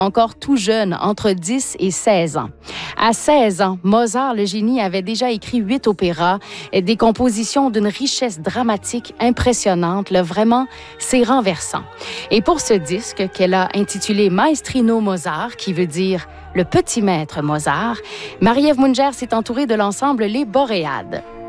encore tout jeune, entre 10 et 16 ans. À 16 ans, Mozart, le génie, avait déjà écrit 8 opéras et des compositions d'une richesse dramatique impressionnante. Là, vraiment, c'est renversant. Et pour ce disque qu'elle a intitulé Maestrino Mozart, qui veut dire le petit maître Mozart, Marie-Ève Mungers s'est entourée de l'ensemble Les Boréades.